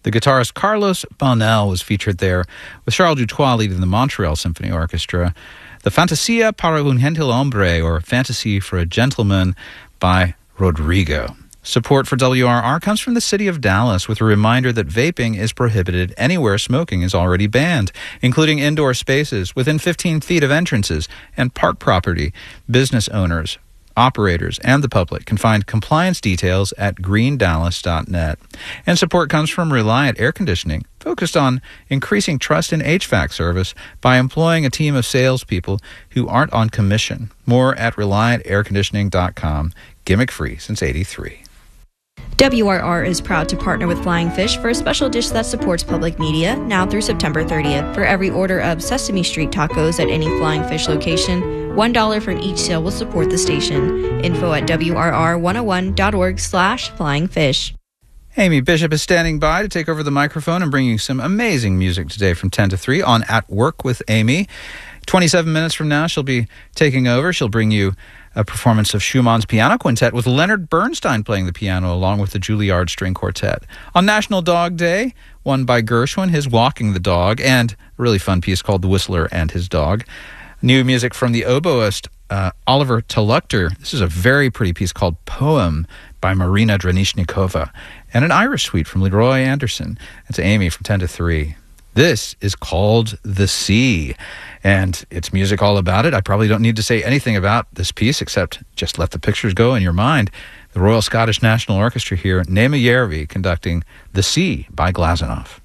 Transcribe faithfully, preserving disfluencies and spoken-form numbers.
The guitarist Carlos Bonnell was featured there, with Charles Dutoit leading the Montreal Symphony Orchestra. The Fantasia para un gentil hombre, or Fantasy for a Gentleman, by Rodrigo. Support for W R R comes from the city of Dallas, with a reminder that vaping is prohibited anywhere smoking is already banned, including indoor spaces within fifteen feet of entrances and park property. Business owners, operators, and the public can find compliance details at green dallas dot net. And support comes from Reliant Air Conditioning, focused on increasing trust in H V A C service by employing a team of salespeople who aren't on commission. More at reliant air conditioning dot com. Gimmick free since eighty-three. W R R is proud to partner with Flying Fish for a special dish that supports public media now through September thirtieth. For every order of Sesame Street tacos at any Flying Fish location, one dollar from each sale will support the station. Info at W R R one oh one dot org slash flying fish. Amy Bishop is standing by to take over the microphone and bring you some amazing music today from ten to three on At Work with Amy. twenty-seven minutes from now, she'll be taking over. She'll bring you a performance of Schumann's Piano Quintet with Leonard Bernstein playing the piano along with the Juilliard String Quartet. On National Dog Day, one by Gershwin, his Walking the Dog, and a really fun piece called The Whistler and His Dog. New music from the oboist uh, Oliver Toluchter. This is a very pretty piece called Poem by Marina Dranishnikova. And an Irish suite from Leroy Anderson. It's Amy from ten to three. This is called The Sea, and it's music all about it. I probably don't need to say anything about this piece except just let the pictures go in your mind. The Royal Scottish National Orchestra here, Nema Järvi, conducting The Sea by Glazunov.